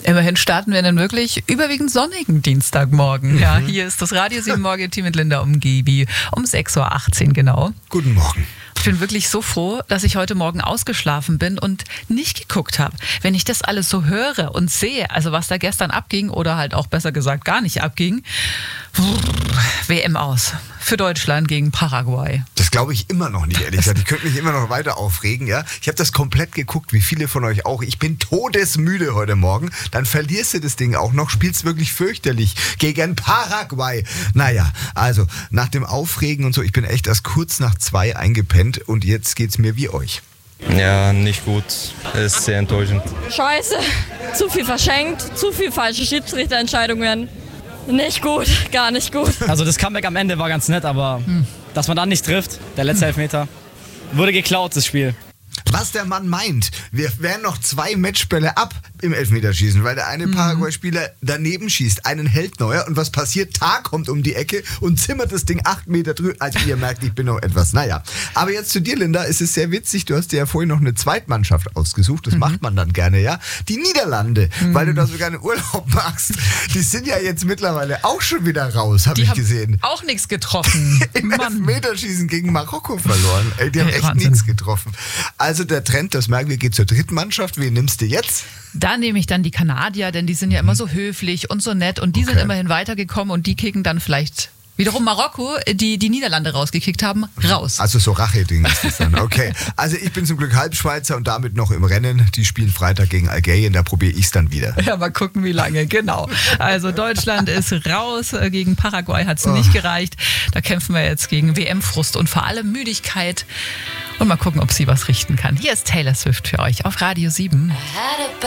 Immerhin starten wir einen wirklich überwiegend sonnigen Dienstagmorgen. Ja, hier ist das Radio 7 Morgen-Team mit Linda Umgibi um 6.18 Uhr genau. Guten Morgen. Ich bin wirklich so froh, dass ich heute Morgen ausgeschlafen bin und nicht geguckt habe. Wenn ich das alles so höre und sehe, also was da gestern abging oder halt auch besser gesagt gar nicht abging, WM aus für Deutschland gegen Paraguay. Das glaube ich immer noch nicht, ehrlich gesagt. Ich könnte mich immer noch weiter aufregen, ja. Ich habe das komplett geguckt, wie viele von euch auch. Ich bin todesmüde heute Morgen. Dann verlierst du das Ding auch noch, spielst wirklich fürchterlich gegen Paraguay. Naja, also nach dem Aufregen und so, ich bin echt erst kurz nach 2 eingepennt und jetzt geht's mir wie euch. Ja, nicht gut. Ist sehr enttäuschend. Scheiße, zu viel verschenkt, zu viel falsche Schiedsrichterentscheidungen. Nicht gut, gar nicht gut. Also das Comeback am Ende war ganz nett, aber dass man dann nicht trifft, der letzte Elfmeter, wurde geklaut, das Spiel. Was der Mann meint, wir wären noch 2 Matchbälle ab im Elfmeterschießen, weil der eine Paraguay-Spieler daneben schießt, einen hält Neuer und was passiert? Tar kommt um die Ecke und zimmert das Ding 8 Meter drüber. Also ihr merkt, ich bin noch etwas, naja. Aber jetzt zu dir, Linda, es ist sehr witzig, du hast dir ja vorhin noch eine Zweitmannschaft ausgesucht, das macht man dann gerne, ja. Die Niederlande, weil du da so gerne Urlaub machst, die sind ja jetzt mittlerweile auch schon wieder raus, habe ich gesehen. Auch nichts getroffen. Im Elfmeterschießen gegen Marokko verloren. Ey, die haben echt Wahnsinn. nichts getroffen. Also der Trend, das merken wir, geht zur dritten Mannschaft. Wen nimmst du jetzt? Da nehme ich dann die Kanadier, denn die sind ja immer so höflich und so nett und die sind immerhin weitergekommen und die kicken dann vielleicht wiederum Marokko, die Niederlande rausgekickt haben, raus. Also so Rache-Ding ist das dann. Okay. Also ich bin zum Glück Halbschweizer und damit noch im Rennen. Die spielen Freitag gegen Algerien, da probiere ich es dann wieder. Ja, mal gucken, wie lange, genau. Also Deutschland ist raus, gegen Paraguay hat es nicht gereicht. Da kämpfen wir jetzt gegen WM-Frust und vor allem Müdigkeit. Und mal gucken, ob sie was richten kann. Hier ist Taylor Swift für euch auf Radio 7.